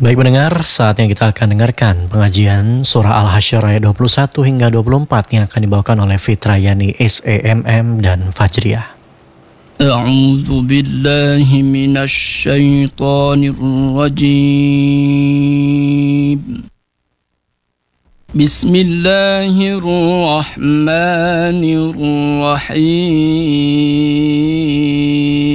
Baik pendengar, saatnya kita akan dengarkan pengajian surah Al-Hasyr ayat 21 hingga 24 yang akan dibawakan oleh Fitrayani SEMM dan Fajriah. A'udzu billahi minasy syaithanir rajim. Bismillahirrahmanirrahim.